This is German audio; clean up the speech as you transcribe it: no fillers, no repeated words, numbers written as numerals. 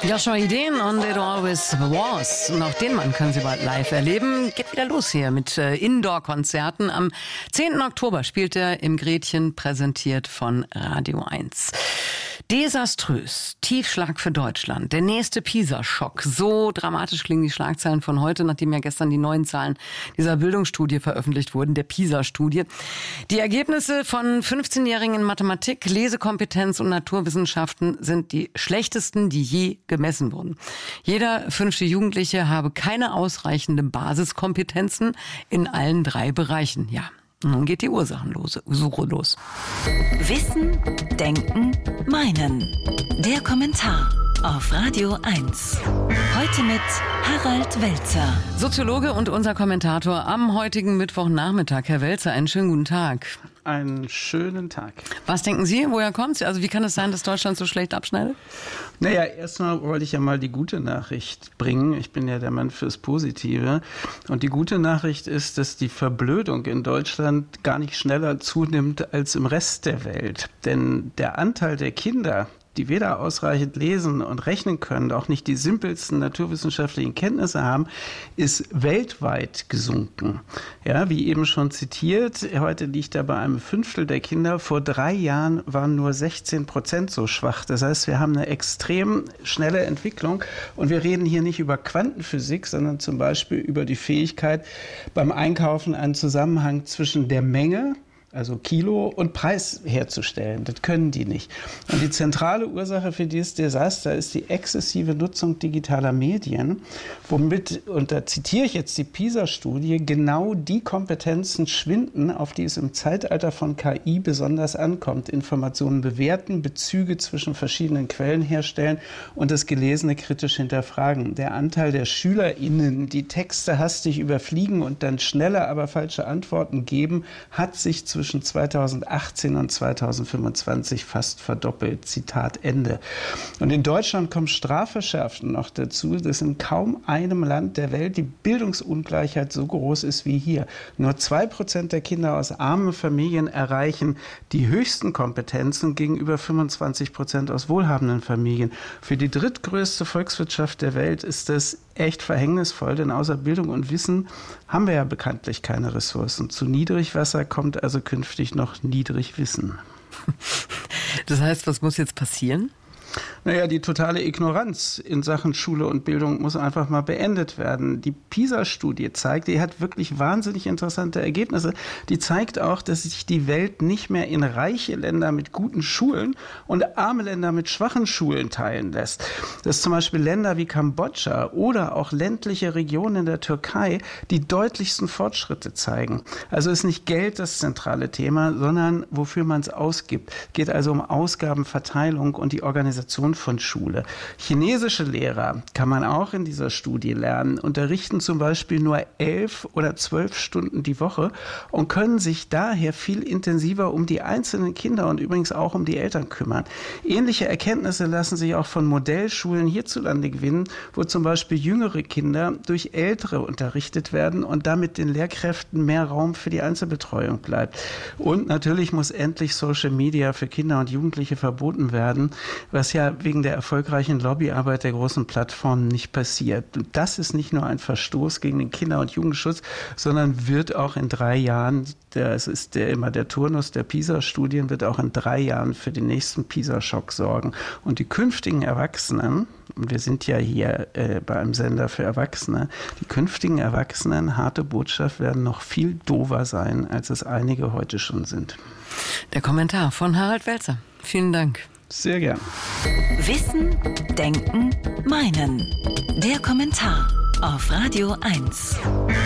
Joshua Ideen und It Always Was. Und auch den Mann können Sie bald live erleben. Geht wieder los hier mit Indoor-Konzerten. Am 10. Oktober spielt er im Gretchen, präsentiert von Radio 1. Desaströs. Tiefschlag für Deutschland. Der nächste PISA-Schock. So dramatisch klingen die Schlagzeilen von heute, nachdem ja gestern die neuen Zahlen dieser Bildungsstudie veröffentlicht wurden, der PISA-Studie. Die Ergebnisse von 15-Jährigen in Mathematik, Lesekompetenz und Naturwissenschaften sind die schlechtesten, die je gemessen wurden. Jeder 5. Jugendliche habe keine ausreichenden Basiskompetenzen in allen 3 Bereichen. Ja. Nun geht die Ursachensuche los. Wissen, Denken, Meinen. Der Kommentar auf Radio 1. Heute mit Harald Welzer. Soziologe und unser Kommentator am heutigen Mittwochnachmittag. Herr Welzer, einen schönen guten Tag. Einen schönen Tag. Was denken Sie? Woher kommt's? Also wie kann es sein, dass Deutschland so schlecht abschneidet? Naja, erstmal wollte ich ja mal die gute Nachricht bringen. Ich bin ja der Mann fürs Positive. Und die gute Nachricht ist, dass die Verblödung in Deutschland gar nicht schneller zunimmt als im Rest der Welt. Denn der Anteil der Kinder, die weder ausreichend lesen und rechnen können, auch nicht die simpelsten naturwissenschaftlichen Kenntnisse haben, ist weltweit gesunken. Ja, wie eben schon zitiert, heute liegt er bei einem Fünftel der Kinder. Vor 3 Jahren waren nur 16% so schwach. Das heißt, wir haben eine extrem schnelle Entwicklung. Und wir reden hier nicht über Quantenphysik, sondern zum Beispiel über die Fähigkeit, beim Einkaufen einen Zusammenhang zwischen der Menge, also Kilo, und Preis herzustellen. Das können die nicht. Und die zentrale Ursache für dieses Desaster ist die exzessive Nutzung digitaler Medien, womit, und da zitiere ich jetzt die PISA-Studie, genau die Kompetenzen schwinden, auf die es im Zeitalter von KI besonders ankommt. Informationen bewerten, Bezüge zwischen verschiedenen Quellen herstellen und das Gelesene kritisch hinterfragen. Der Anteil der SchülerInnen, die Texte hastig überfliegen und dann schnelle, aber falsche Antworten geben, hat sich zwischen 2018 und 2025 fast verdoppelt. Zitat Ende. Und in Deutschland kommen Strafverschärfungen noch dazu, dass in kaum einem Land der Welt die Bildungsungleichheit so groß ist wie hier. Nur 2% der Kinder aus armen Familien erreichen die höchsten Kompetenzen gegenüber 25% aus wohlhabenden Familien. Für die drittgrößte Volkswirtschaft der Welt ist das echt verhängnisvoll, denn außer Bildung und Wissen haben wir ja bekanntlich keine Ressourcen. Zu Niedrigwasser kommt also künftig noch Niedrigwissen. Das heißt, was muss jetzt passieren? Naja, die totale Ignoranz in Sachen Schule und Bildung muss einfach mal beendet werden. Die PISA-Studie zeigt, die hat wirklich wahnsinnig interessante Ergebnisse. Die zeigt auch, dass sich die Welt nicht mehr in reiche Länder mit guten Schulen und arme Länder mit schwachen Schulen teilen lässt. Dass zum Beispiel Länder wie Kambodscha oder auch ländliche Regionen in der Türkei die deutlichsten Fortschritte zeigen. Also ist nicht Geld das zentrale Thema, sondern wofür man es ausgibt. Es geht also um Ausgabenverteilung und die Organisation von Schule. Chinesische Lehrer kann man auch in dieser Studie lernen, unterrichten zum Beispiel nur 11 oder 12 Stunden die Woche und können sich daher viel intensiver um die einzelnen Kinder und übrigens auch um die Eltern kümmern. Ähnliche Erkenntnisse lassen sich auch von Modellschulen hierzulande gewinnen, wo zum Beispiel jüngere Kinder durch Ältere unterrichtet werden und damit den Lehrkräften mehr Raum für die Einzelbetreuung bleibt. Und natürlich muss endlich Social Media für Kinder und Jugendliche verboten werden, was ja wegen der erfolgreichen Lobbyarbeit der großen Plattformen nicht passiert. Und das ist nicht nur ein Verstoß gegen den Kinder- und Jugendschutz, sondern wird auch in 3 Jahren, es ist immer der Turnus der PISA-Studien, wird auch in 3 Jahren für den nächsten PISA-Schock sorgen. Und die künftigen Erwachsenen, und wir sind ja hier bei einem Sender für Erwachsene, die künftigen Erwachsenen, harte Botschaft, werden noch viel doofer sein, als es einige heute schon sind. Der Kommentar von Harald Welzer. Vielen Dank. Sehr gern. Wissen, Denken, Meinen. Der Kommentar auf Radio 1.